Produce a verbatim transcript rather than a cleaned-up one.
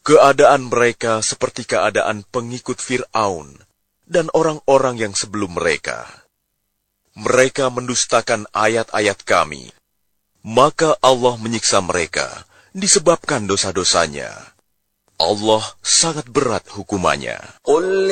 Keadaan mereka seperti keadaan pengikut Fir'aun dan orang-orang yang sebelum mereka. Mereka mendustakan ayat-ayat kami, maka Allah menyiksa mereka disebabkan dosa-dosanya. Allah sangat berat hukumannya.